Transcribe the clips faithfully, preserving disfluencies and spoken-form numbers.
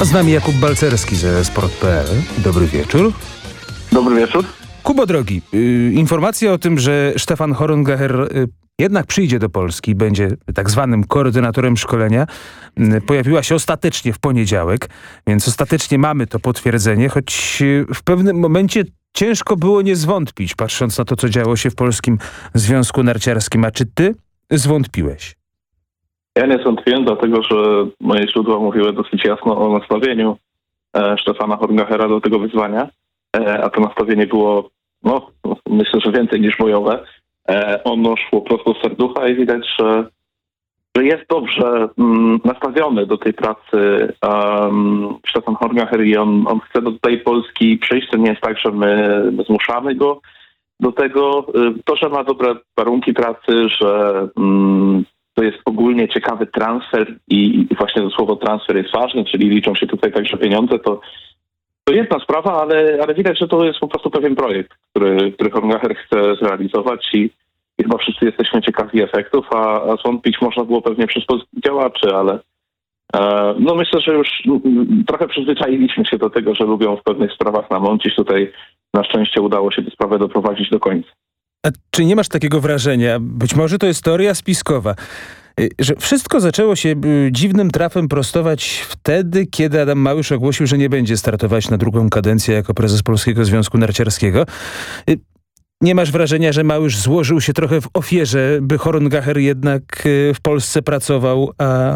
Z nami Jakub Balcerski ze sport kropka p l. Dobry wieczór. Dobry wieczór. Kubo drogi, y, informacja o tym, że Stefan Horngacher y, jednak przyjdzie do Polski, będzie tak zwanym koordynatorem szkolenia, y, pojawiła się ostatecznie w poniedziałek, więc ostatecznie mamy to potwierdzenie, choć y, w pewnym momencie ciężko było nie zwątpić, patrząc na to, co działo się w Polskim Związku Narciarskim. A czy ty zwątpiłeś? Ja nie zwątpiłem, dlatego że moje źródła mówiły dosyć jasno o nastawieniu e, Stefana Horngachera do tego wyzwania, e, a to nastawienie było, no myślę, że więcej niż bojowe. E, ono szło prosto z serducha i widać, że, że jest dobrze mm, nastawiony do tej pracy um, Stefan Horngacher i on, on chce do tej Polski przyjść. To nie jest tak, że my, my zmuszamy go do tego. To, że ma dobre warunki pracy, że mm, to jest ogólnie ciekawy transfer i właśnie to słowo transfer jest ważne, czyli liczą się tutaj także pieniądze, to, to jedna sprawa, ale, ale widać, że to jest po prostu pewien projekt, który, który Horngacher chce zrealizować i, i chyba wszyscy jesteśmy ciekawi efektów, a, a zwątpić można było pewnie przez polskich działaczy, ale e, no myślę, że już m, trochę przyzwyczailiśmy się do tego, że lubią w pewnych sprawach namącić. Tutaj na szczęście udało się tę sprawę doprowadzić do końca. A czy nie masz takiego wrażenia, być może to jest teoria spiskowa, że wszystko zaczęło się dziwnym trafem prostować wtedy, kiedy Adam Małysz ogłosił, że nie będzie startować na drugą kadencję jako prezes Polskiego Związku Narciarskiego? Nie masz wrażenia, że Małysz złożył się trochę w ofierze, by Horngacher jednak w Polsce pracował, a,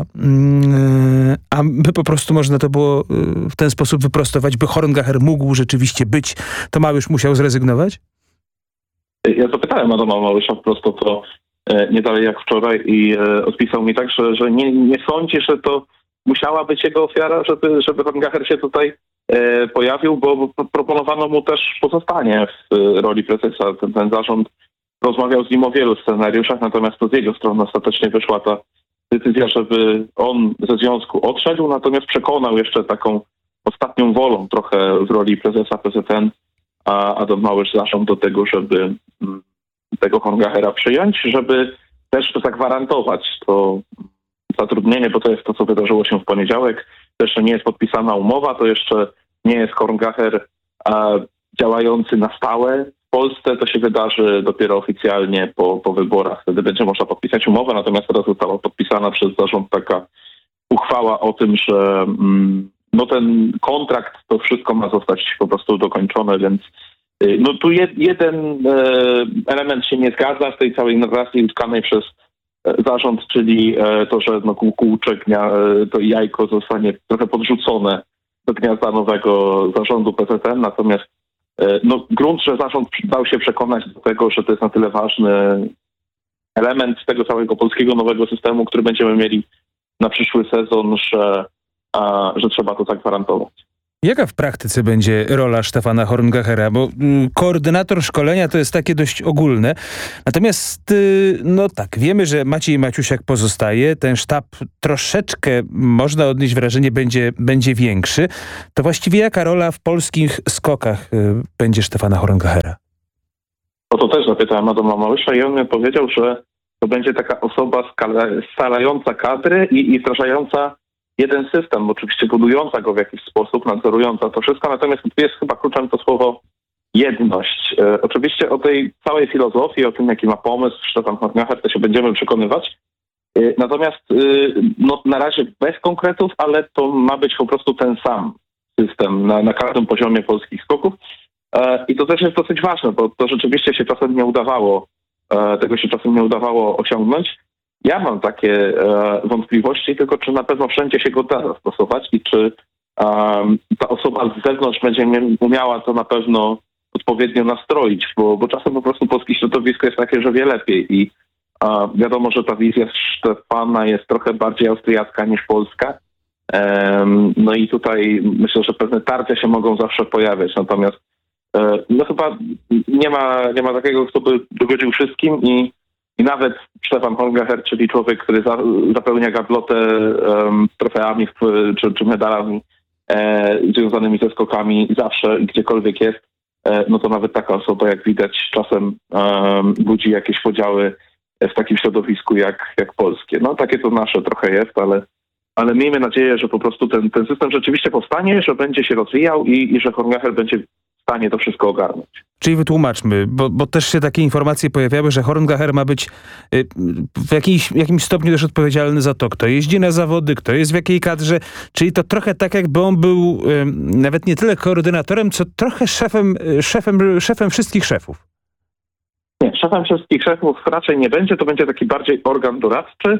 a by po prostu można to było w ten sposób wyprostować, by Horngacher mógł rzeczywiście być, to Małysz musiał zrezygnować? Ja zapytałem Adama Małysza po prostu to e, nie dalej jak wczoraj i e, odpisał mi tak, że, że nie, nie sądzi, że to musiała być jego ofiara, żeby, żeby Horngacher się tutaj e, pojawił, bo proponowano mu też pozostanie w e, roli prezesa. Ten, ten zarząd rozmawiał z nim o wielu scenariuszach, natomiast to z jego strony ostatecznie wyszła ta decyzja, żeby on ze związku odszedł, natomiast przekonał jeszcze taką ostatnią wolą trochę w roli prezesa P Z N a Adam Małysz zarząd do tego, żeby tego Horngachera przyjąć, żeby też zagwarantować to zatrudnienie, bo to jest to, co wydarzyło się w poniedziałek. To jeszcze nie jest podpisana umowa, to jeszcze nie jest Horngacher a, działający na stałe w Polsce. To się wydarzy dopiero oficjalnie po, po wyborach. Wtedy będzie można podpisać umowę, natomiast teraz została podpisana przez zarząd taka uchwała o tym, że mm, no ten kontrakt, to wszystko ma zostać po prostu dokończone, więc no tu jed, jeden e, element się nie zgadza w tej całej narracji utkanej przez e, zarząd, czyli e, to, że no, kółczek, gnia, e, to jajko zostanie trochę podrzucone do gniazda nowego zarządu P Z N, natomiast e, no, grunt, że zarząd dał się przekonać do tego, że to jest na tyle ważny element tego całego polskiego nowego systemu, który będziemy mieli na przyszły sezon, że A, że trzeba to zagwarantować. Jaka w praktyce będzie rola Stefana Horngachera? Bo y, koordynator szkolenia to jest takie dość ogólne. Natomiast, y, no tak, wiemy, że Maciej Maciusiak pozostaje. Ten sztab troszeczkę, można odnieść wrażenie, będzie, będzie większy. To właściwie jaka rola w polskich skokach y, będzie Stefana Horngachera? No to też zapytałem Adama Małysza i on mi powiedział, że to będzie taka osoba scalająca kadry i, i wdrażająca jeden system, oczywiście budująca go w jakiś sposób, nadzorująca to wszystko, natomiast tu jest chyba kluczem to słowo jedność. E, oczywiście o tej całej filozofii, o tym, jaki ma pomysł Stefan Horngacher, to się będziemy przekonywać. E, natomiast e, no, na razie bez konkretów, ale to ma być po prostu ten sam system na, na każdym poziomie polskich skoków. E, I to też jest dosyć ważne, bo to rzeczywiście się czasem nie udawało, e, tego się czasem nie udawało osiągnąć. Ja mam takie e, wątpliwości, tylko czy na pewno wszędzie się go da zastosować i czy um, ta osoba z zewnątrz będzie umiała to na pewno odpowiednio nastroić, bo, bo czasem po prostu polskie środowisko jest takie, że wie lepiej i a, wiadomo, że ta wizja Stefana jest trochę bardziej austriacka niż polska. Um, no i tutaj myślę, że pewne tarcia się mogą zawsze pojawiać, natomiast e, no chyba nie ma, nie ma takiego, kto by dogodził wszystkim i I nawet Stefan Horngacher, czyli człowiek, który za, zapełnia gablotę um, trofeami w, czy, czy medalami e, związanymi ze skokami zawsze i gdziekolwiek jest, e, no to nawet taka osoba, jak widać, czasem um, budzi jakieś podziały w takim środowisku jak, jak polskie. No takie to nasze trochę jest, ale ale miejmy nadzieję, że po prostu ten, ten system rzeczywiście powstanie, że będzie się rozwijał i, i że Horngacher będzie w stanie to wszystko ogarnąć. Czyli wytłumaczmy, bo, bo też się takie informacje pojawiały, że Horngacher ma być y, w jakiejś, jakimś stopniu też odpowiedzialny za to, kto jeździ na zawody, kto jest w jakiej kadrze, czyli to trochę tak, jakby on był y, nawet nie tyle koordynatorem, co trochę szefem, y, szefem, szefem wszystkich szefów. Nie, szefem wszystkich szefów raczej nie będzie, to będzie taki bardziej organ doradczy,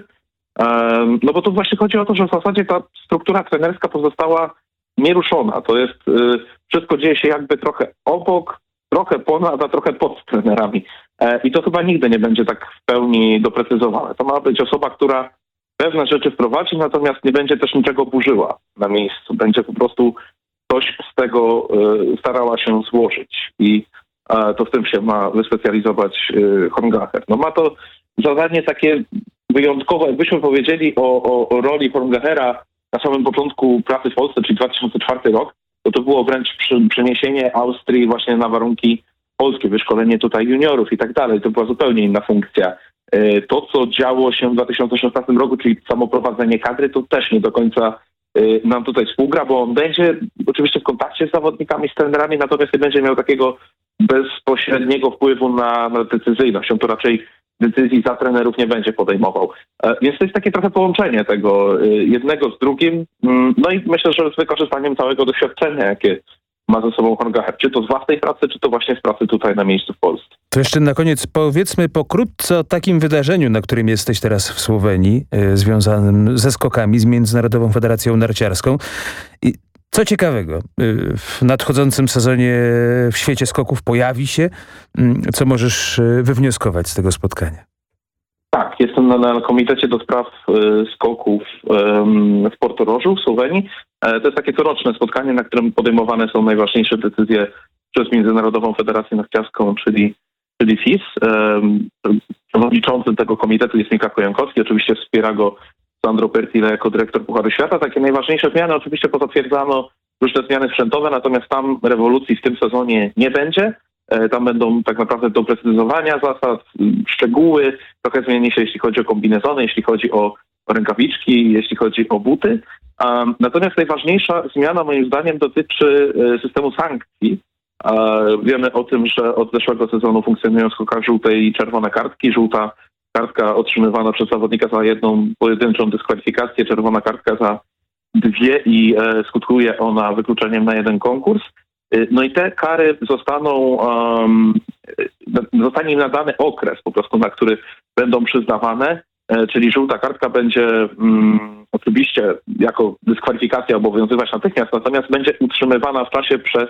um, no bo tu właśnie chodzi o to, że w zasadzie ta struktura trenerska pozostała nieruszona. To jest, y, wszystko dzieje się jakby trochę obok, trochę ponad, a trochę pod trenerami. E, I to chyba nigdy nie będzie tak w pełni doprecyzowane. To ma być osoba, która pewne rzeczy wprowadzi, natomiast nie będzie też niczego burzyła na miejscu. Będzie po prostu coś z tego y, starała się złożyć. I y, to w tym się ma wyspecjalizować y, Horngacher. No ma to zadanie takie wyjątkowe, jakbyśmy powiedzieli o, o, o roli Horngachera na samym początku pracy w Polsce, czyli dwa tysiące czwarty rok, to to było wręcz przy, przeniesienie Austrii właśnie na warunki polskie, wyszkolenie tutaj juniorów i tak dalej. To była zupełnie inna funkcja. To, co działo się w dwa tysiące szesnastym roku, czyli samo prowadzenie kadry, to też nie do końca nam tutaj współgra, bo on będzie oczywiście w kontakcie z zawodnikami, z trenerami, natomiast nie będzie miał takiego bezpośredniego wpływu na, na decyzyjność. On to raczej decyzji za trenerów nie będzie podejmował. Więc to jest takie trochę połączenie tego jednego z drugim. No i myślę, że z wykorzystaniem całego doświadczenia, jakie ma ze sobą Horngacher. Czy to z własnej pracy, czy to właśnie z pracy tutaj na miejscu w Polsce. To jeszcze na koniec powiedzmy pokrótce o takim wydarzeniu, na którym jesteś teraz w Słowenii, y, związanym ze skokami, z Międzynarodową Federacją Narciarską. I co ciekawego, y, w nadchodzącym sezonie w świecie skoków pojawi się. Y, co możesz y, wywnioskować z tego spotkania? Tak, jestem na, na Komitecie do Spraw y, Skoków y, w Portorożu w Słowenii. E, to jest takie coroczne spotkanie, na którym podejmowane są najważniejsze decyzje przez Międzynarodową Federację Narciarską, czyli, czyli F I S. E, przewodniczącym tego komitetu jest Mika Kojankowski. Oczywiście wspiera go Sandro Pertile jako dyrektor Pucharu Świata. Takie najważniejsze zmiany oczywiście pozatwierdzano różne zmiany sprzętowe, natomiast tam rewolucji w tym sezonie nie będzie. Tam będą tak naprawdę doprecyzowania zasad, szczegóły, trochę zmieni się, jeśli chodzi o kombinezony, jeśli chodzi o rękawiczki, jeśli chodzi o buty. Um, natomiast najważniejsza zmiana moim zdaniem dotyczy e, systemu sankcji. E, wiemy o tym, że od zeszłego sezonu funkcjonują w skokach żółte i czerwone kartki. Żółta kartka otrzymywana przez zawodnika za jedną pojedynczą dyskwalifikację, czerwona kartka za dwie i e, skutkuje ona wykluczeniem na jeden konkurs. No i te kary zostaną, um, zostanie im nadany okres po prostu, na który będą przyznawane, e, czyli żółta kartka będzie um, oczywiście jako dyskwalifikacja obowiązywać natychmiast, natomiast będzie utrzymywana w czasie przez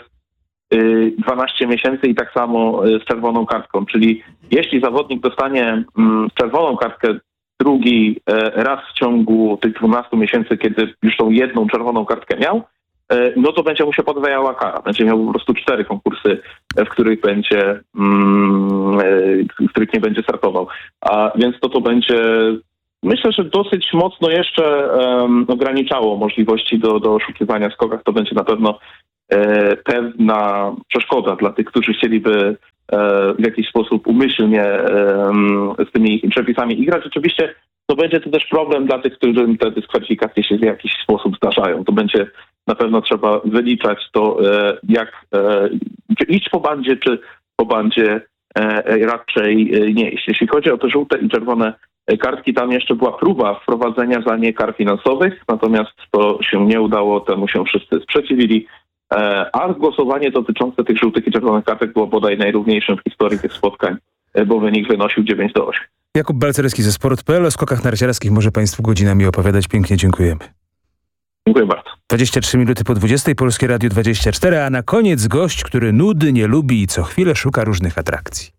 y, dwanaście miesięcy i tak samo y, z czerwoną kartką, czyli jeśli zawodnik dostanie um, czerwoną kartkę drugi e, raz w ciągu tych dwunastu miesięcy, kiedy już tą jedną czerwoną kartkę miał, no to będzie mu się podwajała kara. Będzie miał po prostu cztery konkursy, w których będzie, w których nie będzie startował. A więc to to będzie, myślę, że dosyć mocno jeszcze um, ograniczało możliwości do, do oszukiwania w skokach. To będzie na pewno e, pewna przeszkoda dla tych, którzy chcieliby e, w jakiś sposób umyślnie e, z tymi przepisami igrać. Oczywiście to będzie to też problem dla tych, którym te dyskwalifikacje się w jakiś sposób zdarzają. To będzie na pewno trzeba wyliczać to, jak czy iść po bandzie, czy po bandzie raczej nie iść. Jeśli chodzi o te żółte i czerwone kartki, tam jeszcze była próba wprowadzenia za nie kar finansowych, natomiast to się nie udało, temu się wszyscy sprzeciwili, a głosowanie dotyczące tych żółtych i czerwonych kartek było bodaj najrówniejszym w historii tych spotkań, bo wynik wynosił dziewięć do ośmiu. Jakub Balcerowski ze sport kropka p l. O skokach narciarskich może Państwu godzinami opowiadać. Pięknie dziękujemy. Dziękuję bardzo. dwadzieścia trzy minuty po dwudziestej, Polskie Radio dwadzieścia cztery, a na koniec gość, który nudy nie lubi i co chwilę szuka różnych atrakcji.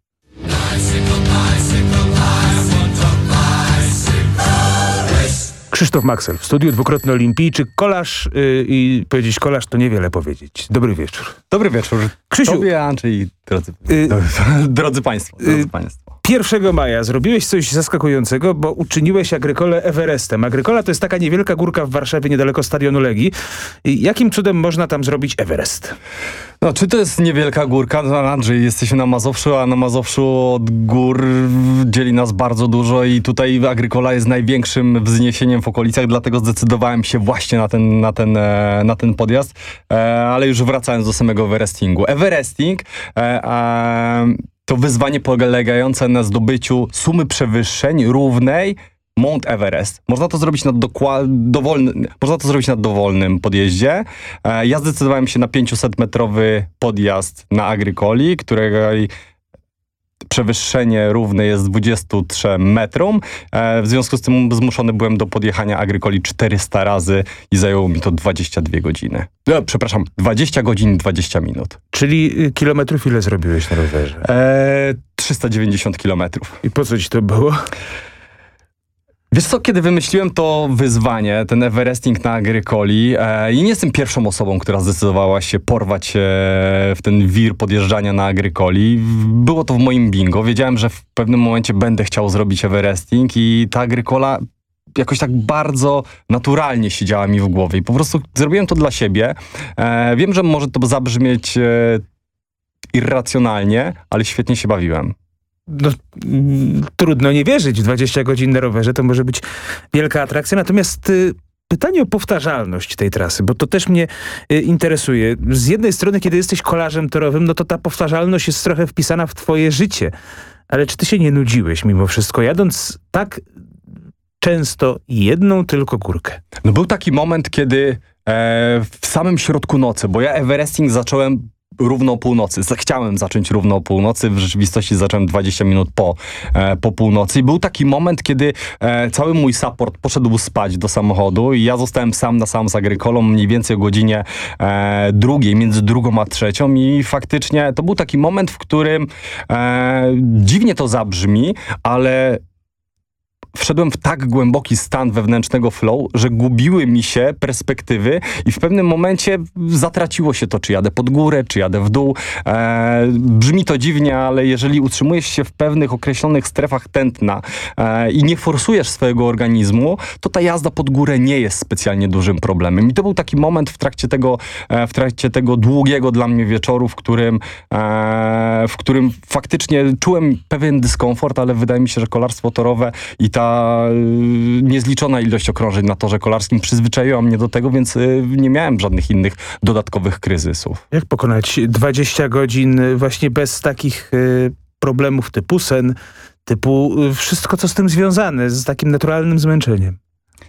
Krzysztof Maksel w studiu, dwukrotny olimpijczyk, kolarz yy, i powiedzieć kolarz to niewiele powiedzieć. Dobry wieczór. Dobry wieczór. Krzysiu. Tobie, Andrzej, drodzy, yy, drodzy Państwo. Drodzy yy, państwo. pierwszego maja zrobiłeś coś zaskakującego, bo uczyniłeś Agrykolę Everestem. Agrykola to jest taka niewielka górka w Warszawie, niedaleko stadionu Legii. I jakim cudem można tam zrobić Everest? No, czy to jest niewielka górka? No, Andrzej, jesteśmy na Mazowszu, a na Mazowszu od gór dzieli nas bardzo dużo i tutaj Agrykola jest największym wzniesieniem w okolicach, dlatego zdecydowałem się właśnie na ten, na ten, na ten podjazd. E, ale już wracając do samego Everestingu. Everesting e, e, to wyzwanie polegające na zdobyciu sumy przewyższeń równej Mount Everest. Można to zrobić na dokła- dowolny, można to zrobić na dowolnym podjeździe. E, ja zdecydowałem się na pięćset-metrowy podjazd na Agrykoli, której przewyższenie równe jest dwudziestu trzem metrom. E, w związku z tym zmuszony byłem do podjechania Agrykoli czterysta razy i zajęło mi to dwadzieścia dwie godziny. No, przepraszam, dwadzieścia godzin i dwadzieścia minut. Czyli kilometrów ile zrobiłeś na rowerze? E, trzysta dziewięćdziesiąt kilometrów. I po co ci to było? Wiesz co, kiedy wymyśliłem to wyzwanie, ten Everesting na Agrykoli, e, i nie jestem pierwszą osobą, która zdecydowała się porwać e, w ten wir podjeżdżania na Agrykoli. Było to w moim bingo. Wiedziałem, że w pewnym momencie będę chciał zrobić Everesting i ta Agrykola jakoś tak bardzo naturalnie siedziała mi w głowie. I po prostu zrobiłem to dla siebie. E, wiem, że może to zabrzmieć e, irracjonalnie, ale świetnie się bawiłem. No, mm, trudno nie wierzyć. dwadzieścia godzin na rowerze to może być wielka atrakcja. Natomiast y, pytanie o powtarzalność tej trasy, bo to też mnie y, interesuje. Z jednej strony, kiedy jesteś kolarzem torowym, no to ta powtarzalność jest trochę wpisana w twoje życie. Ale czy ty się nie nudziłeś mimo wszystko, jadąc tak często jedną tylko górkę? No był taki moment, kiedy e, w samym środku nocy, bo ja Everesting zacząłem równo o północy. Chciałem zacząć równo o północy, w rzeczywistości zacząłem dwadzieścia minut po, e, po północy. I był taki moment, kiedy e, cały mój support poszedł spać do samochodu i ja zostałem sam na sam z Agrykolą mniej więcej o godzinie e, drugiej, między drugą a trzecią i faktycznie to był taki moment, w którym e, dziwnie to zabrzmi, ale wszedłem w tak głęboki stan wewnętrznego flow, że gubiły mi się perspektywy i w pewnym momencie zatraciło się to, czy jadę pod górę, czy jadę w dół. E, brzmi to dziwnie, ale jeżeli utrzymujesz się w pewnych określonych strefach tętna e, i nie forsujesz swojego organizmu, to ta jazda pod górę nie jest specjalnie dużym problemem. I to był taki moment w trakcie tego, e, w trakcie tego długiego dla mnie wieczoru, w którym, e, w którym faktycznie czułem pewien dyskomfort, ale wydaje mi się, że kolarstwo torowe i ta niezliczona ilość okrążeń na torze kolarskim przyzwyczaiła mnie do tego, więc nie miałem żadnych innych dodatkowych kryzysów. Jak pokonać dwadzieścia godzin właśnie bez takich y, problemów typu sen, typu y, wszystko, co z tym związane, z takim naturalnym zmęczeniem?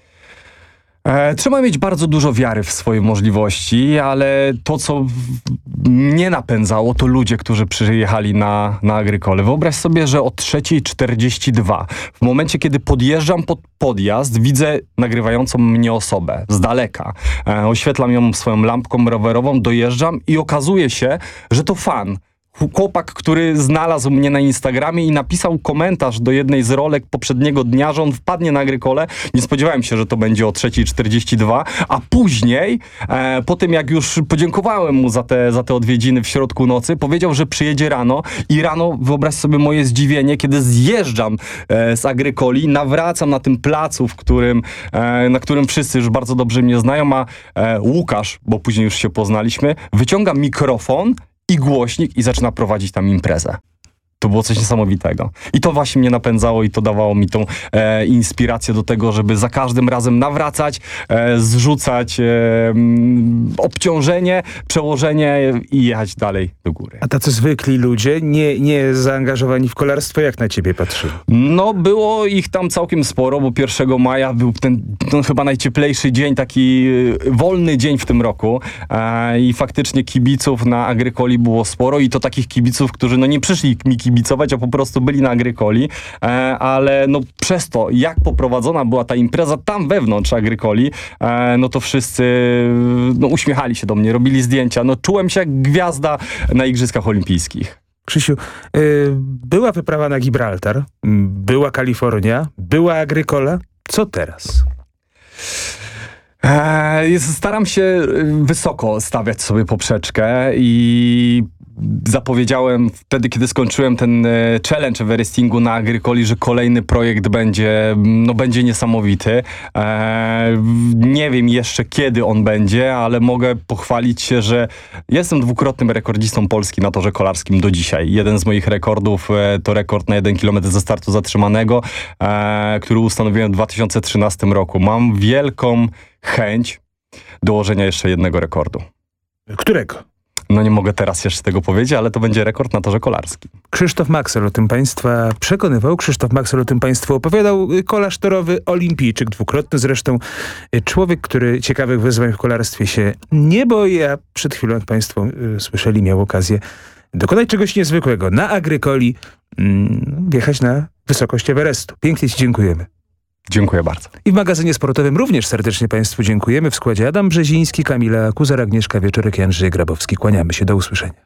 E, trzeba mieć bardzo dużo wiary w swoje możliwości, ale to, co w, mnie napędzało, to ludzie, którzy przyjechali na, na Agrykole. Wyobraź sobie, że o trzeciej czterdzieści dwa, w momencie, kiedy podjeżdżam pod podjazd, widzę nagrywającą mnie osobę z daleka. E, oświetlam ją swoją lampką rowerową, dojeżdżam i okazuje się, że to fan. Chłopak, który znalazł mnie na Instagramie i napisał komentarz do jednej z rolek poprzedniego dnia, że on wpadnie na Agrykolę. Nie spodziewałem się, że to będzie o trzeciej czterdzieści dwa, a później, e, po tym jak już podziękowałem mu za te, za te odwiedziny w środku nocy, powiedział, że przyjedzie rano i rano, wyobraź sobie moje zdziwienie, kiedy zjeżdżam e, z Agrykoli, nawracam na tym placu, w którym, e, na którym wszyscy już bardzo dobrze mnie znają, a e, Łukasz, bo później już się poznaliśmy, wyciąga mikrofon i głośnik i zaczyna prowadzić tam imprezę. To było coś niesamowitego. I to właśnie mnie napędzało i to dawało mi tą e, inspirację do tego, żeby za każdym razem nawracać, e, zrzucać e, m, obciążenie, przełożenie i jechać dalej do góry. A tacy zwykli ludzie, nie, nie zaangażowani w kolarstwo, jak na ciebie patrzyli? No, było ich tam całkiem sporo, bo pierwszego maja był ten no, chyba najcieplejszy dzień, taki wolny dzień w tym roku e, i faktycznie kibiców na Agrykoli było sporo i to takich kibiców, którzy no nie przyszli mi kibicować, a po prostu byli na Agrykoli, e, ale no przez to, jak poprowadzona była ta impreza tam wewnątrz Agrykoli, e, no to wszyscy no, uśmiechali się do mnie, robili zdjęcia, no czułem się jak gwiazda na Igrzyskach Olimpijskich. Krzysiu, y, była wyprawa na Gibraltar, była Kalifornia, była Agrykola. Co teraz? E, staram się wysoko stawiać sobie poprzeczkę i zapowiedziałem wtedy, kiedy skończyłem ten e, challenge Everestingu na Agricoli, że kolejny projekt będzie, no, będzie niesamowity. E, nie wiem jeszcze, kiedy on będzie, ale mogę pochwalić się, że jestem dwukrotnym rekordzistą Polski na torze kolarskim do dzisiaj. Jeden z moich rekordów e, to rekord na jeden kilometr ze startu zatrzymanego, e, który ustanowiłem w dwa tysiące trzynastym roku. Mam wielką chęć dołożenia jeszcze jednego rekordu. Którego? No nie mogę teraz jeszcze tego powiedzieć, ale to będzie rekord na torze kolarskim. Krzysztof Maksel o tym państwa przekonywał, Krzysztof Maksel o tym państwu opowiadał. Kolarz torowy, olimpijczyk, dwukrotny zresztą. Człowiek, który ciekawych wyzwań w kolarstwie się nie boi, a przed chwilą, jak państwo y, słyszeli, miał okazję dokonać czegoś niezwykłego. Na Agricoli mm, wjechać na wysokość Everestu. Pięknie ci dziękujemy. Dziękuję bardzo. I w magazynie sportowym również serdecznie państwu dziękujemy. W składzie Adam Brzeziński, Kamila Kuzar, Agnieszka Wieczorek i Andrzej Grabowski. Kłaniamy się. Do usłyszenia.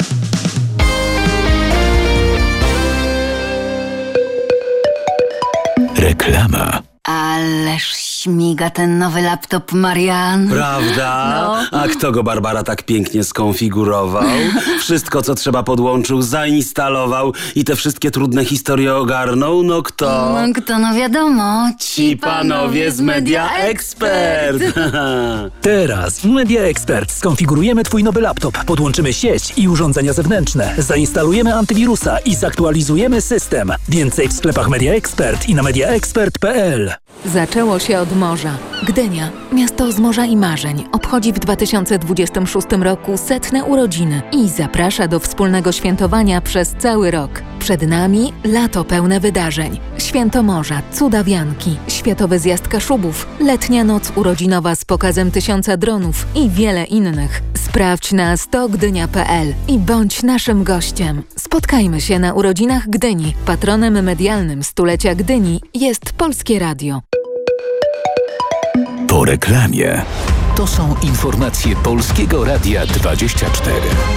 Reklama. Ależ śmiga ten nowy laptop, Marian. Prawda? No. A kto go, Barbara, tak pięknie skonfigurował? Wszystko, co trzeba, podłączył, zainstalował i te wszystkie trudne historie ogarnął? No kto? No kto, no wiadomo. Ci panowie z Media Expert. Teraz w Media Expert skonfigurujemy Twój nowy laptop, podłączymy sieć i urządzenia zewnętrzne, zainstalujemy antywirusa i zaktualizujemy system. Więcej w sklepach Media Expert i na media expert kropka p l. Zaczęło się od morza. Gdynia, miasto z morza i marzeń, obchodzi w dwa tysiące dwudziestym szóstym roku setne urodziny i zaprasza do wspólnego świętowania przez cały rok. Przed nami lato pełne wydarzeń. Święto Morza, Cuda Wianki, Światowy Zjazd Kaszubów, letnia noc urodzinowa z pokazem tysiąca dronów i wiele innych. Sprawdź na sto gdynia kropka p l i bądź naszym gościem. Spotkajmy się na urodzinach Gdyni. Patronem medialnym stulecia Gdyni jest Polskie Radio. Po reklamie. To są informacje Polskiego Radia dwadzieścia cztery.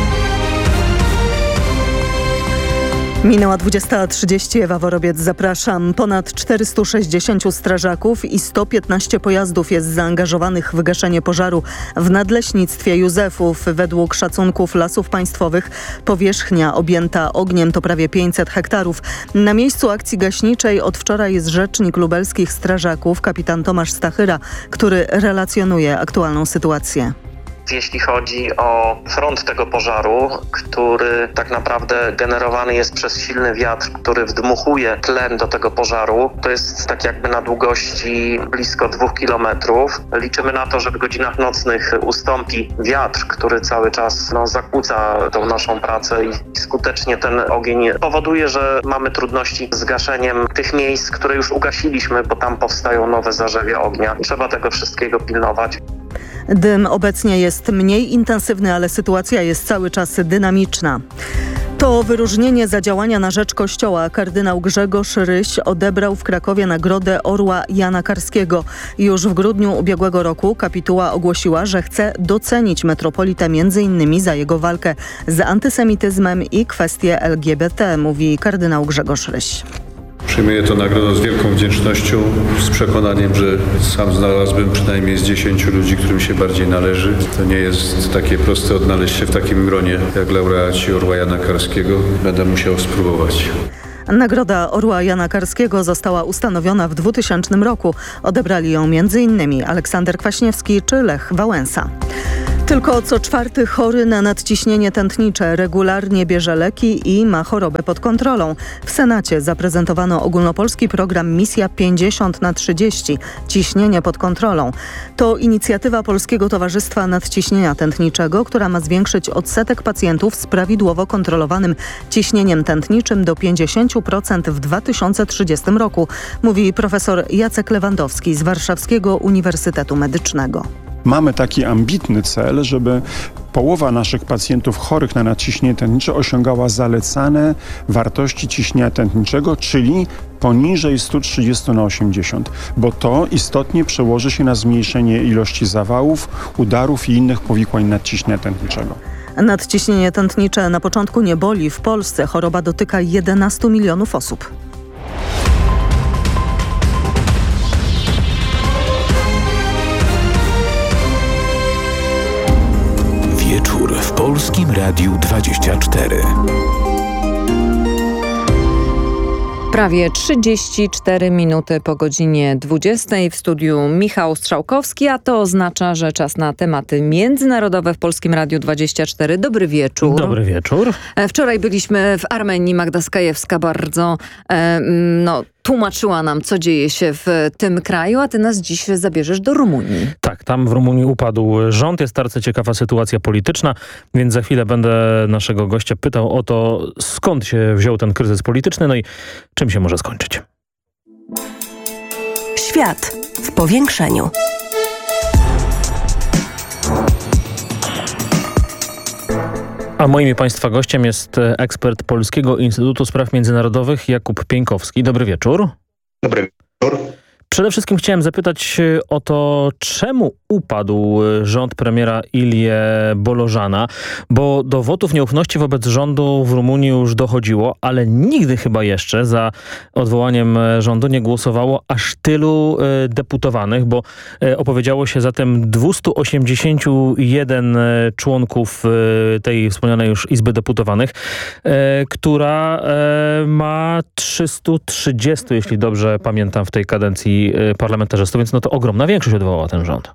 Minęła dwudziesta trzydzieści, Ewa Worobiec, zapraszam. Ponad czterystu sześćdziesięciu strażaków i sto piętnaście pojazdów jest zaangażowanych w gaszenie pożaru w nadleśnictwie Józefów. Według szacunków Lasów Państwowych powierzchnia objęta ogniem to prawie pięćset hektarów. Na miejscu akcji gaśniczej od wczoraj jest rzecznik lubelskich strażaków, kapitan Tomasz Stachyra, który relacjonuje aktualną sytuację. Jeśli chodzi o front tego pożaru, który tak naprawdę generowany jest przez silny wiatr, który wdmuchuje tlen do tego pożaru, to jest tak jakby na długości blisko dwóch kilometrów. Liczymy na to, że w godzinach nocnych ustąpi wiatr, który cały czas no, zakłóca tą naszą pracę i skutecznie ten ogień powoduje, że mamy trudności z gaszeniem tych miejsc, które już ugasiliśmy, bo tam powstają nowe zarzewia ognia. Trzeba tego wszystkiego pilnować. Dym obecnie jest mniej intensywny, ale sytuacja jest cały czas dynamiczna. To wyróżnienie za działania na rzecz Kościoła kardynał Grzegorz Ryś odebrał w Krakowie nagrodę Orła Jana Karskiego. Już w grudniu ubiegłego roku kapituła ogłosiła, że chce docenić metropolitę między innymi za jego walkę z antysemityzmem i kwestie L G B T, mówi kardynał Grzegorz Ryś. Przyjmuję tę nagrodę z wielką wdzięcznością, z przekonaniem, że sam znalazłbym przynajmniej z dziesięciu ludzi, którym się bardziej należy. To nie jest takie proste odnaleźć się w takim gronie jak laureaci Orła Jana Karskiego. Będę musiał spróbować. Nagroda Orła Jana Karskiego została ustanowiona w dwutysięcznym roku. Odebrali ją między innymi Aleksander Kwaśniewski czy Lech Wałęsa. Tylko co czwarty chory na nadciśnienie tętnicze regularnie bierze leki i ma chorobę pod kontrolą. W Senacie zaprezentowano ogólnopolski program Misja pięćdziesiąt na trzydzieści – ciśnienie pod kontrolą. To inicjatywa Polskiego Towarzystwa Nadciśnienia Tętniczego, która ma zwiększyć odsetek pacjentów z prawidłowo kontrolowanym ciśnieniem tętniczym do pięćdziesiąt procent w dwa tysiące trzydziestym roku, mówi profesor Jacek Lewandowski z Warszawskiego Uniwersytetu Medycznego. Mamy taki ambitny cel, żeby połowa naszych pacjentów chorych na nadciśnienie tętnicze osiągała zalecane wartości ciśnienia tętniczego, czyli poniżej sto trzydzieści na osiemdziesiąt, bo to istotnie przełoży się na zmniejszenie ilości zawałów, udarów i innych powikłań nadciśnienia tętniczego. Nadciśnienie tętnicze na początku nie boli. W Polsce choroba dotyka jedenastu milionów osób. Wieczór w Polskim Radiu dwadzieścia cztery. Prawie trzydzieści cztery minuty po godzinie dwudziestej w studiu Michał Strzałkowski, a to oznacza, że czas na tematy międzynarodowe w Polskim Radiu dwadzieścia cztery. Dobry wieczór. Dobry wieczór. Wczoraj byliśmy w Armenii. Magda Skajewska bardzo e, no, tłumaczyła nam, co dzieje się w tym kraju, a ty nas dziś zabierzesz do Rumunii. Tak, tam w Rumunii upadł rząd, jest bardzo ciekawa sytuacja polityczna, więc za chwilę będę naszego gościa pytał o to, skąd się wziął ten kryzys polityczny, no i czym się może skończyć. Świat w powiększeniu. A moim i państwa gościem jest ekspert Polskiego Instytutu Spraw Międzynarodowych Jakub Pieńkowski. Dobry wieczór. Dobry wieczór. Przede wszystkim chciałem zapytać o to, czemu upadł rząd premiera Ilie Bolożana, bo do wotów nieufności wobec rządu w Rumunii już dochodziło, ale nigdy chyba jeszcze za odwołaniem rządu nie głosowało aż tylu e, deputowanych, bo e, opowiedziało się zatem dwieście osiemdziesiąt jeden członków e, tej wspomnianej już Izby Deputowanych, e, która e, ma trzysta trzydzieści, jeśli dobrze pamiętam, w tej kadencji parlamentarzystów, więc no to ogromna większość odwołała ten rząd.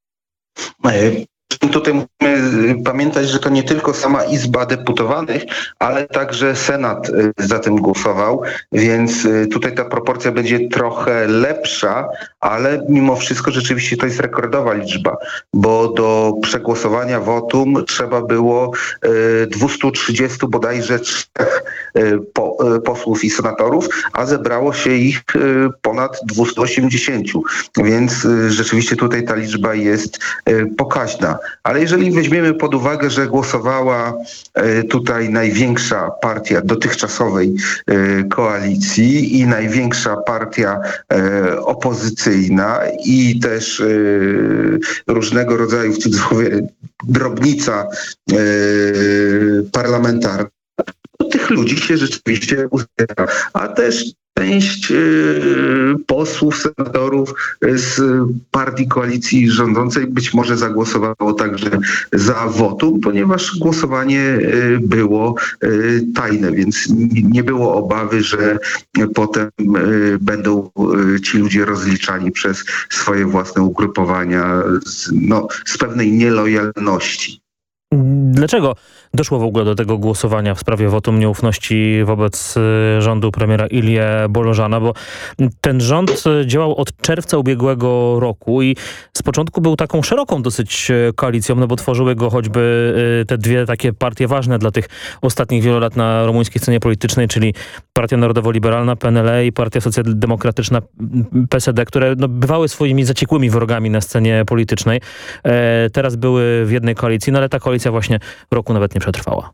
Tutaj musimy pamiętać, że to nie tylko sama Izba Deputowanych, ale także Senat za tym głosował, więc tutaj ta proporcja będzie trochę lepsza, ale mimo wszystko rzeczywiście to jest rekordowa liczba, bo do przegłosowania wotum trzeba było dwieście trzydzieści bodajże trzech posłów i senatorów, a zebrało się ich ponad dwieście osiemdziesiąt, więc rzeczywiście tutaj ta liczba jest pokaźna. Ale jeżeli weźmiemy pod uwagę, że głosowała tutaj największa partia dotychczasowej koalicji i największa partia opozycyjna i też różnego rodzaju, w cudzysłowie, drobnica parlamentarna, to tych ludzi się rzeczywiście uzbiera. A też część y, posłów, senatorów z partii koalicji rządzącej być może zagłosowało także za wotum, ponieważ głosowanie y, było y, tajne, więc nie było obawy, że potem y, będą y, ci ludzie rozliczani przez swoje własne ugrupowania z, no, z pewnej nielojalności. Dlaczego doszło w ogóle do tego głosowania w sprawie wotum nieufności wobec rządu premiera Ilie Bolożana? Bo ten rząd działał od czerwca ubiegłego roku i z początku był taką szeroką dosyć koalicją, no bo tworzyły go choćby te dwie takie partie ważne dla tych ostatnich wielu lat na rumuńskiej scenie politycznej, czyli Partia Narodowo-Liberalna, P N L i Partia Socjaldemokratyczna, P S D, które no, bywały swoimi zaciekłymi wrogami na scenie politycznej. E, teraz były w jednej koalicji, no ale ta koalicja właśnie roku nawet nie przetrwała.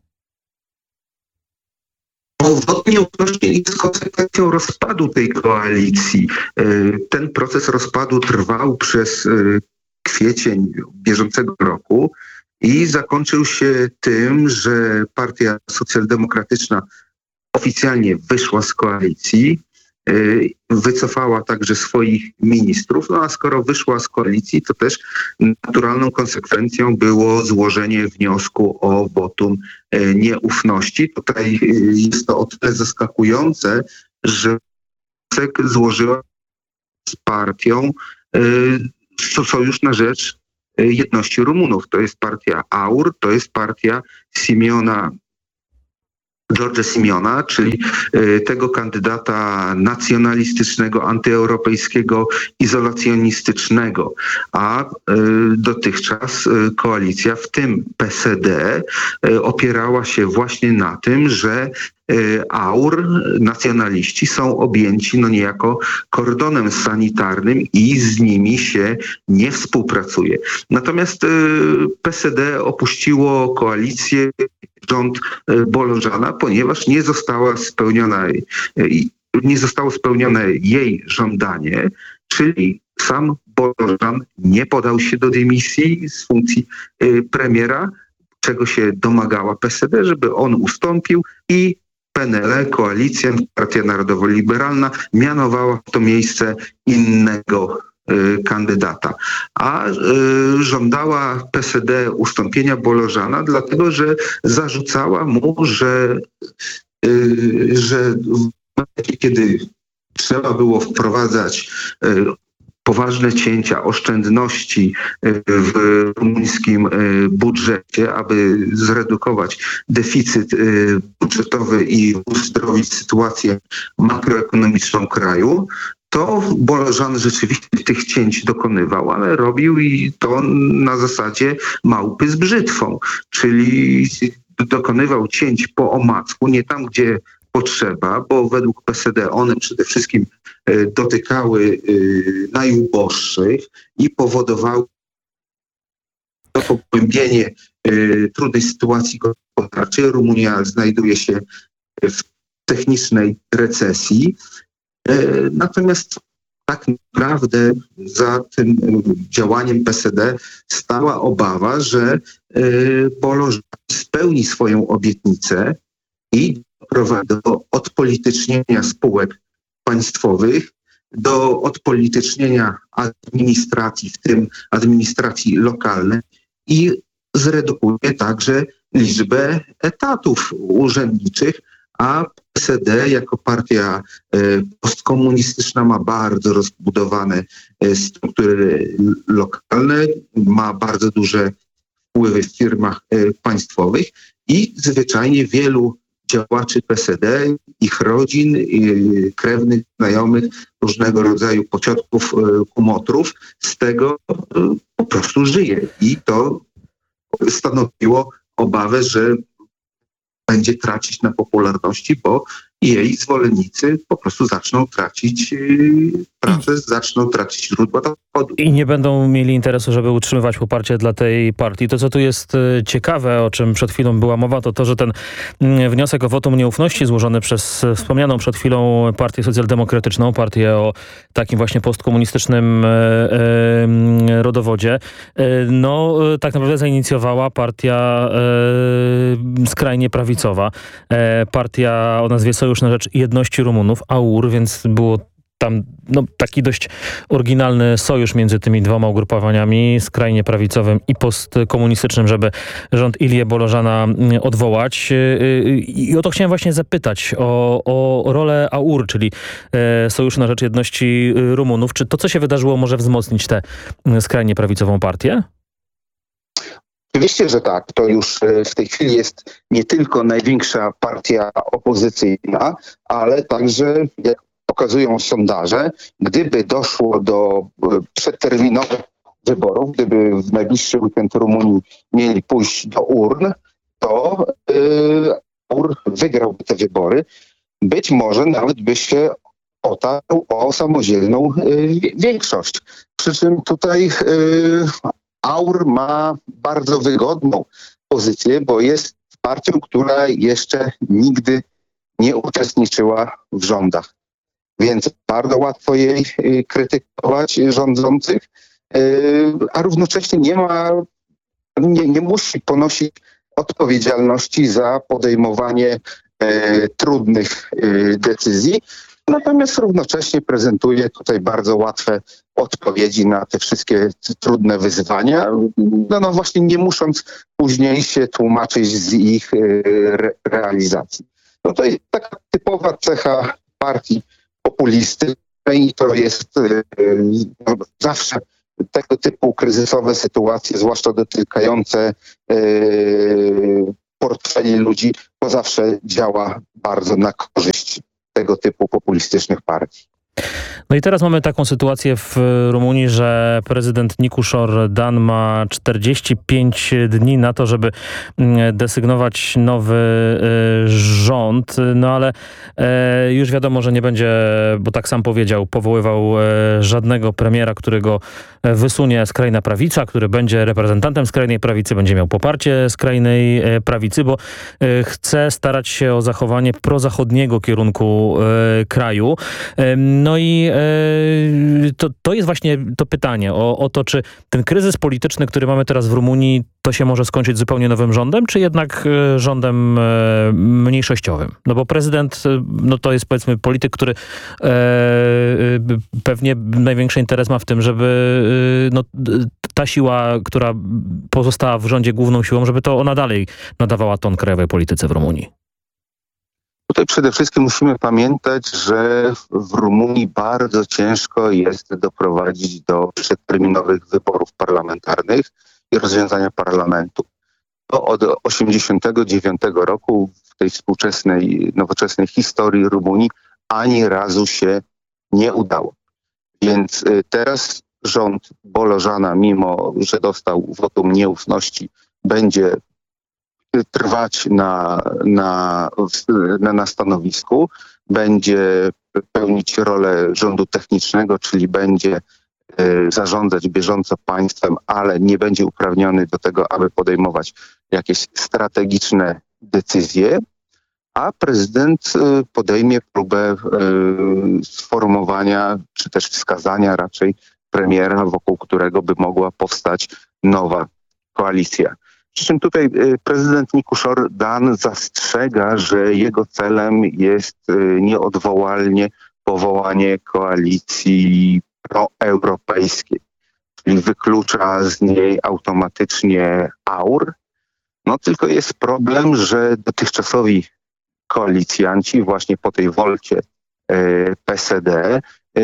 Wot nieufności jest konsekwencją rozpadu tej koalicji. Ten proces rozpadu trwał przez kwiecień bieżącego roku i zakończył się tym, że Partia Socjaldemokratyczna oficjalnie wyszła z koalicji, wycofała także swoich ministrów, no a skoro wyszła z koalicji, to też naturalną konsekwencją było złożenie wniosku o wotum nieufności. Tutaj jest to o tyle zaskakujące, że wniosek złożyła z partią Sojusz na Rzecz Jedności Rumunów. To jest partia A U R, to jest partia Simiona George Simiona, czyli tego kandydata nacjonalistycznego, antyeuropejskiego, izolacjonistycznego. A dotychczas koalicja, w tym P S D, opierała się właśnie na tym, że A U R, nacjonaliści są objęci no niejako kordonem sanitarnym i z nimi się nie współpracuje. Natomiast P S D opuściło koalicję, rząd Bolożana, ponieważ nie została spełniona, nie zostało spełnione jej żądanie, czyli sam Bolożan nie podał się do dymisji z funkcji premiera, czego się domagała P S D, żeby on ustąpił i P N L, koalicja, Partia Narodowo-Liberalna, mianowała w to miejsce innego kandydata. A żądała P S D ustąpienia Bolożana, dlatego że zarzucała mu, że, że w momencie, kiedy trzeba było wprowadzać poważne cięcia, oszczędności w rumuńskim budżecie, aby zredukować deficyt budżetowy i uzdrowić sytuację makroekonomiczną kraju, to Bolożan rzeczywiście tych cięć dokonywał, ale robił i to na zasadzie małpy z brzytwą, czyli dokonywał cięć po omacku, nie tam, gdzie potrzeba, bo według P S D one przede wszystkim dotykały najuboższych i powodowały pogłębienie trudnej sytuacji gospodarczej. Rumunia znajduje się w technicznej recesji. Natomiast tak naprawdę za tym działaniem P S D stała obawa, że Bolożan spełni swoją obietnicę i doprowadzi do odpolitycznienia spółek państwowych, do odpolitycznienia administracji, w tym administracji lokalnej, i zredukuje także liczbę etatów urzędniczych, a P S D jako partia postkomunistyczna ma bardzo rozbudowane struktury lokalne, ma bardzo duże wpływy w firmach państwowych i zwyczajnie wielu działaczy P S D, ich rodzin, krewnych, znajomych, różnego rodzaju pociotków, kumotrów z tego po prostu żyje. I to stanowiło obawę, że będzie tracić na popularności, bo jej zwolennicy po prostu zaczną tracić pracę, zaczną tracić źródła dochodu. I nie będą mieli interesu, żeby utrzymywać poparcie dla tej partii. To, co tu jest ciekawe, o czym przed chwilą była mowa, to to, że ten wniosek o wotum nieufności złożony przez wspomnianą przed chwilą Partię Socjaldemokratyczną, partię o takim właśnie postkomunistycznym e, e, rodowodzie, e, no tak naprawdę zainicjowała partia e, skrajnie prawicowa. E, partia o nazwie Sojusz na Rzecz Jedności Rumunów, A U R, więc było tam no, taki dość oryginalny sojusz między tymi dwoma ugrupowaniami, skrajnie prawicowym i postkomunistycznym, żeby rząd Ilię Bolożana odwołać. I o to chciałem właśnie zapytać, o, o rolę A U R, czyli Sojuszu na Rzecz Jedności Rumunów. Czy to, co się wydarzyło, może wzmocnić tę skrajnie prawicową partię? Oczywiście, że tak. To już w tej chwili jest nie tylko największa partia opozycyjna, ale także, jak pokazują sondaże, gdyby doszło do przedterminowych wyborów, gdyby w najbliższy weekend Rumunii mieli pójść do urn, to yy, A U R wygrałby te wybory. Być może nawet by się otarł o samodzielną yy, większość. Przy czym tutaj yy, A U R ma bardzo wygodną pozycję, bo jest partią, która jeszcze nigdy nie uczestniczyła w rządach. Więc bardzo łatwo jej krytykować rządzących, a równocześnie nie ma, nie, nie musi ponosić odpowiedzialności za podejmowanie e, trudnych e, decyzji. Natomiast równocześnie prezentuje tutaj bardzo łatwe odpowiedzi na te wszystkie trudne wyzwania, no, no właśnie nie musząc później się tłumaczyć z ich re, realizacji. No to jest taka typowa cecha partii populisty i to jest no, zawsze tego typu kryzysowe sytuacje, zwłaszcza dotykające yy, portfeli ludzi, to zawsze działa bardzo na korzyść tego typu populistycznych partii. No i teraz mamy taką sytuację w Rumunii, że prezydent Nikuszor-Dan ma czterdzieści pięć dni na to, żeby desygnować nowy rząd, no ale już wiadomo, że nie będzie, bo tak sam powiedział, powoływał żadnego premiera, którego wysunie skrajna prawica, który będzie reprezentantem skrajnej prawicy, będzie miał poparcie skrajnej prawicy, bo chce starać się o zachowanie prozachodniego kierunku kraju. No i e, to, to jest właśnie to pytanie o, o to, czy ten kryzys polityczny, który mamy teraz w Rumunii, to się może skończyć zupełnie nowym rządem, czy jednak e, rządem e, mniejszościowym? No bo prezydent, e, no to jest powiedzmy polityk, który e, e, pewnie największy interes ma w tym, żeby e, no, ta siła, która pozostała w rządzie główną siłą, żeby to ona dalej nadawała ton krajowej polityce w Rumunii. Tutaj przede wszystkim musimy pamiętać, że w Rumunii bardzo ciężko jest doprowadzić do przedterminowych wyborów parlamentarnych i rozwiązania parlamentu. To od osiemdziesiątego dziewiątego roku w tej współczesnej, nowoczesnej historii Rumunii ani razu się nie udało. Więc teraz rząd Bolożana, mimo że dostał wotum nieufności, będzie trwać na, na, na, na stanowisku, będzie pełnić rolę rządu technicznego, czyli będzie y, zarządzać bieżąco państwem, ale nie będzie uprawniony do tego, aby podejmować jakieś strategiczne decyzje, a prezydent y, podejmie próbę y, sformułowania, czy też wskazania raczej premiera, wokół którego by mogła powstać nowa koalicja. Przy czym tutaj prezydent Nikuszor Dan zastrzega, że jego celem jest nieodwołalnie powołanie koalicji proeuropejskiej, czyli wyklucza z niej automatycznie A U R. No tylko jest problem, że dotychczasowi koalicjanci właśnie po tej wolcie P S D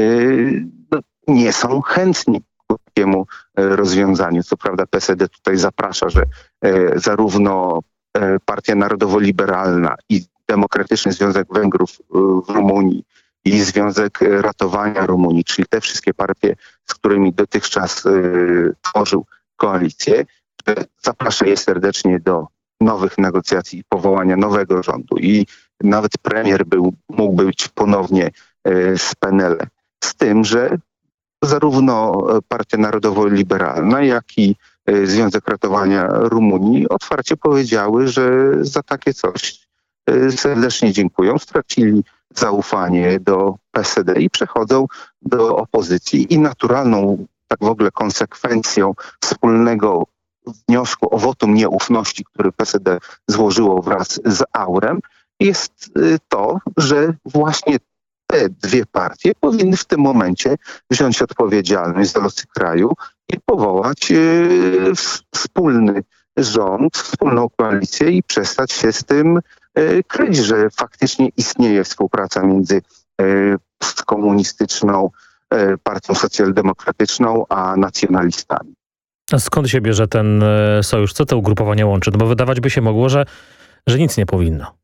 no, nie są chętni takiemu rozwiązaniu. Co prawda P S D tutaj zaprasza, że e, zarówno e, Partia Narodowo-Liberalna i Demokratyczny Związek Węgrów e, w Rumunii i Związek Ratowania Rumunii, czyli te wszystkie partie, z którymi dotychczas e, tworzył koalicję, zaprasza je serdecznie do nowych negocjacji i powołania nowego rządu. I nawet premier był, mógł być ponownie e, z P N L. Z tym, że zarówno Partia Narodowo-Liberalna, jak i Związek Ratowania Rumunii otwarcie powiedziały, że za takie coś serdecznie dziękują. Stracili zaufanie do P S D i przechodzą do opozycji i naturalną tak w ogóle konsekwencją wspólnego wniosku o wotum nieufności, który P S D złożyło wraz z A U R-em, jest to, że właśnie te dwie partie powinny w tym momencie wziąć odpowiedzialność za losy kraju i powołać yy, wspólny rząd, wspólną koalicję i przestać się z tym yy, kryć, że faktycznie istnieje współpraca między yy, postkomunistyczną yy, partią socjaldemokratyczną a nacjonalistami. A skąd się bierze ten sojusz? Co te ugrupowania łączy? No bo wydawać by się mogło, że, że nic nie powinno.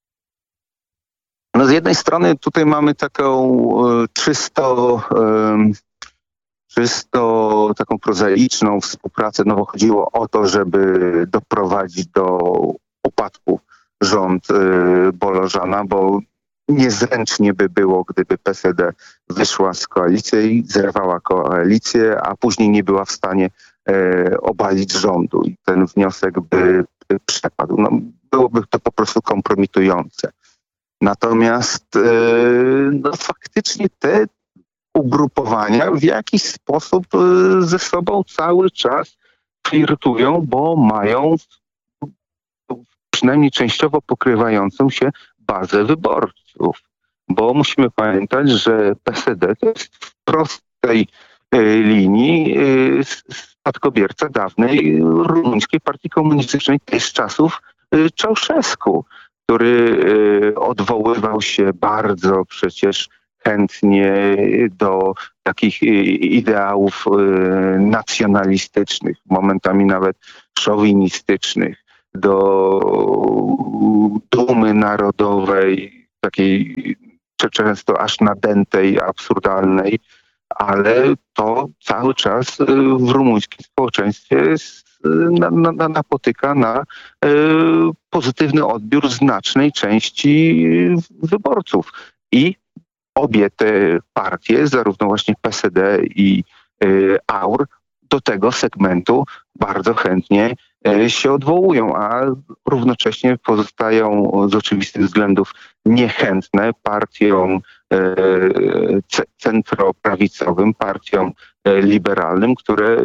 No z jednej strony tutaj mamy taką y, czysto, y, czysto taką prozaiczną współpracę. No bo chodziło o to, żeby doprowadzić do upadku rząd y, Bolożana, bo niezręcznie by było, gdyby P S D wyszła z koalicji i zerwała koalicję, a później nie była w stanie y, obalić rządu i ten wniosek by, by przepadł. No, byłoby to po prostu kompromitujące. Natomiast yy, no, faktycznie te ugrupowania w jakiś sposób yy, ze sobą cały czas flirtują, bo mają przynajmniej częściowo pokrywającą się bazę wyborców. Bo musimy pamiętać, że P S D to jest w prostej yy, linii yy, spadkobierca dawnej rumuńskiej partii komunistycznej z czasów yy, Ceausescu, który odwoływał się bardzo przecież chętnie do takich ideałów nacjonalistycznych, momentami nawet szowinistycznych, do dumy narodowej, takiej często aż nadętej, absurdalnej, ale to cały czas w rumuńskim społeczeństwie na, na, napotyka na y, pozytywny odbiór znacznej części wyborców. I obie te partie, zarówno właśnie P S D i y, A U R, do tego segmentu bardzo chętnie y, się odwołują, a równocześnie pozostają z oczywistych względów niechętne partiom centroprawicowym partiom liberalnym, które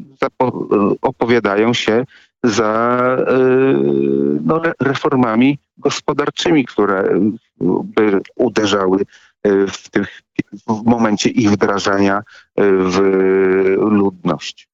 opowiadają się za no, reformami gospodarczymi, które by uderzały w, tych, w momencie ich wdrażania w ludność.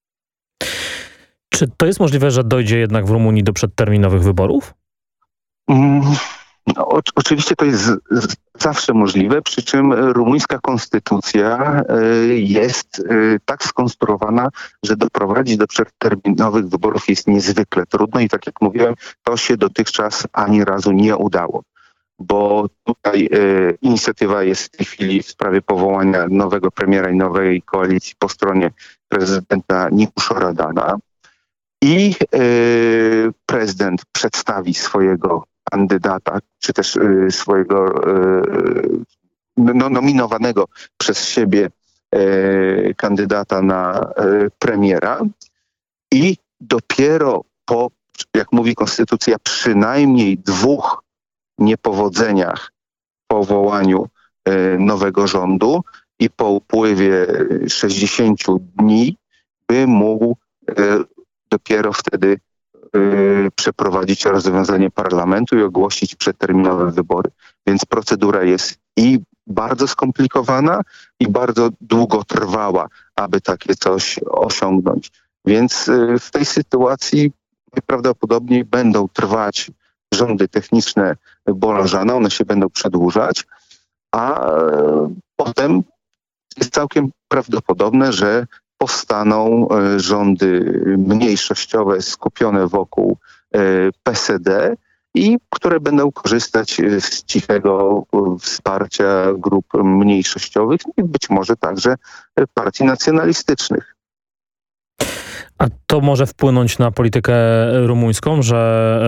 Czy to jest możliwe, że dojdzie jednak w Rumunii do przedterminowych wyborów? Mm, no, o, oczywiście to jest z, z, zawsze możliwe, przy czym rumuńska konstytucja y, jest y, tak skonstruowana, że doprowadzić do przedterminowych wyborów jest niezwykle trudno i tak jak mówiłem, to się dotychczas ani razu nie udało. Bo tutaj y, inicjatywa jest w tej chwili w sprawie powołania nowego premiera i nowej koalicji po stronie prezydenta Nikusza Radana. I y, prezydent przedstawi swojego kandydata, czy też y, swojego y, no, nominowanego przez siebie y, kandydata na y, premiera i dopiero po, jak mówi konstytucja, przynajmniej dwóch niepowodzeniach w powołaniu y, nowego rządu i po upływie sześćdziesięciu dni by mógł y, dopiero wtedy y, przeprowadzić rozwiązanie parlamentu i ogłosić przedterminowe wybory. Więc procedura jest i bardzo skomplikowana i bardzo długotrwała, aby takie coś osiągnąć. Więc y, w tej sytuacji najprawdopodobniej będą trwać rządy techniczne Bolożana, one się będą przedłużać, a y, potem jest całkiem prawdopodobne, że powstaną rządy mniejszościowe skupione wokół P S D i które będą korzystać z cichego wsparcia grup mniejszościowych i być może także partii nacjonalistycznych. A to może wpłynąć na politykę rumuńską, że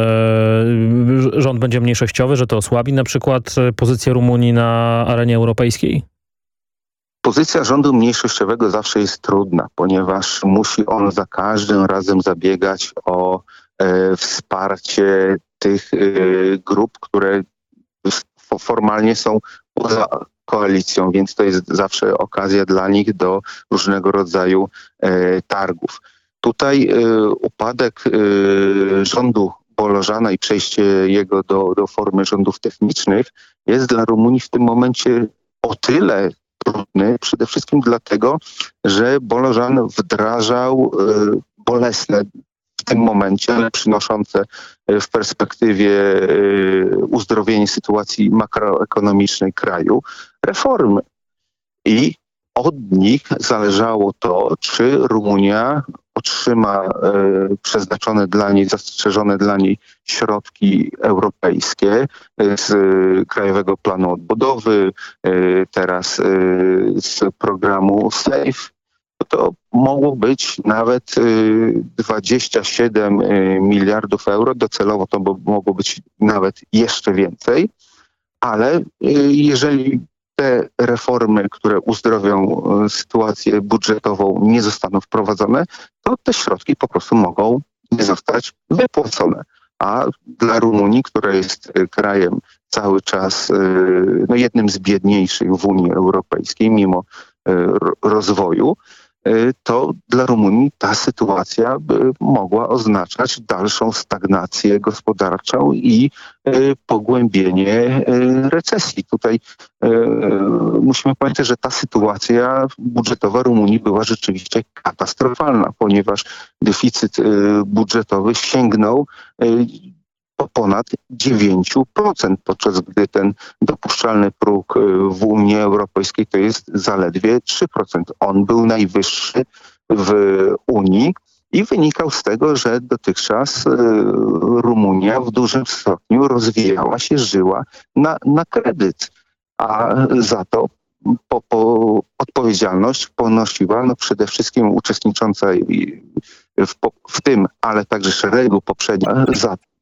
e, rząd będzie mniejszościowy, że to osłabi na przykład pozycję Rumunii na arenie europejskiej? Pozycja rządu mniejszościowego zawsze jest trudna, ponieważ musi on za każdym razem zabiegać o e, wsparcie tych e, grup, które formalnie są poza koalicją, więc to jest zawsze okazja dla nich do różnego rodzaju e, targów. Tutaj e, upadek e, rządu Bolożana i przejście jego do, do formy rządów technicznych jest dla Rumunii w tym momencie o tyle trudny, przede wszystkim dlatego, że Bolożan wdrażał y, bolesne w tym momencie, ale przynoszące w perspektywie y, uzdrowienie sytuacji makroekonomicznej kraju reformy. I od nich zależało to, czy Rumunia otrzyma y, przeznaczone dla niej, zastrzeżone dla niej środki europejskie y, z y, Krajowego Planu Odbudowy, y, teraz y, z programu SAFE. To mogło być nawet y, dwadzieścia siedem y, miliardów euro, docelowo to mogło być nawet jeszcze więcej, ale y, jeżeli te reformy, które uzdrowią sytuację budżetową, nie zostaną wprowadzone, to te środki po prostu mogą nie zostać wypłacone. A dla Rumunii, która jest krajem cały czas no, jednym z biedniejszych w Unii Europejskiej, mimo rozwoju, to dla Rumunii ta sytuacja by mogła oznaczać dalszą stagnację gospodarczą i pogłębienie recesji. Tutaj musimy pamiętać, że ta sytuacja budżetowa Rumunii była rzeczywiście katastrofalna, ponieważ deficyt budżetowy sięgnął o ponad dziewięć procent, podczas gdy ten dopuszczalny próg w Unii Europejskiej to jest zaledwie trzy procent. On był najwyższy w Unii i wynikał z tego, że dotychczas Rumunia w dużym stopniu rozwijała się, żyła na, na kredyt, a za to po, po odpowiedzialność ponosiła no przede wszystkim uczestnicząca w, w tym, ale także szeregu poprzednich za